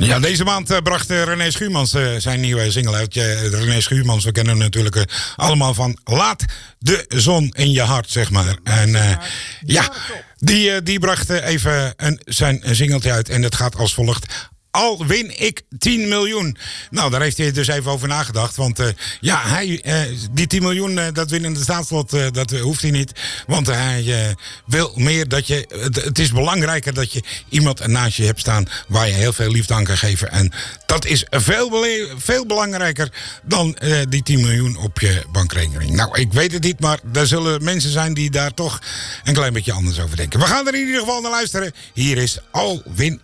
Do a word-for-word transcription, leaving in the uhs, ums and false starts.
Ja, deze maand uh, bracht uh, René Schuurmans uh, zijn nieuwe single uit. Uh, René Schuurmans, we kennen hem natuurlijk uh, allemaal van Laat de zon in je hart, zeg maar. En uh, ja, die, uh, die bracht uh, even een, zijn een singeltje uit en het gaat als volgt. Al win ik tien miljoen. Nou, daar heeft hij dus even over nagedacht. Want uh, ja, hij, uh, die tien miljoen, uh, dat winnende staatslot, uh, dat uh, hoeft hij niet. Want uh, hij uh, wil meer dat je... Het, het is belangrijker dat je iemand naast je hebt staan waar je heel veel liefde aan kan geven. En dat is veel, bele- veel belangrijker dan uh, die tien miljoen op je bankrekening. Nou, ik weet het niet, maar er zullen mensen zijn die daar toch een klein beetje anders over denken. We gaan er in ieder geval naar luisteren. Hier is Al win